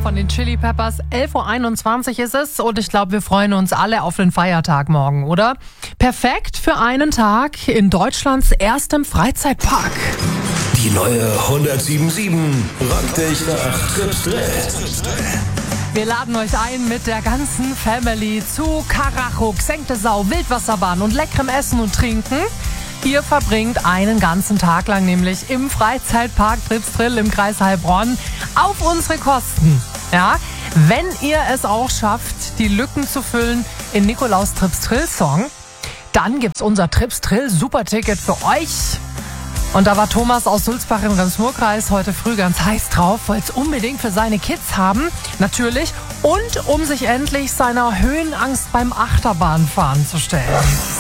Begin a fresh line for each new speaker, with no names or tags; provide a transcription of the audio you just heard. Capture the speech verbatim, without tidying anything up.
von den Chili Peppers. elf Uhr einundzwanzig ist es und ich glaube, wir freuen uns alle auf den Feiertag morgen, oder? Perfekt für einen Tag in Deutschlands erstem Freizeitpark.
Die neue hundertsieben sieben rockt dich nach Trips Drill.
Wir laden euch ein mit der ganzen Family zu Karacho, Gesenkte Sau, Wildwasserbahn und leckerem Essen und Trinken. Ihr verbringt einen ganzen Tag lang nämlich im Freizeitpark Trips Drill im Kreis Heilbronn auf unsere Kosten. Ja, wenn ihr es auch schafft, die Lücken zu füllen in Nikolaus Trips Drill Song, dann gibt's unser Trips Drill Superticket für euch. Und da war Thomas aus Sulzbach im Rems-Murr-Kreis heute früh ganz heiß drauf, wollte es unbedingt für seine Kids haben, natürlich, und um sich endlich seiner Höhenangst beim Achterbahnfahren zu stellen.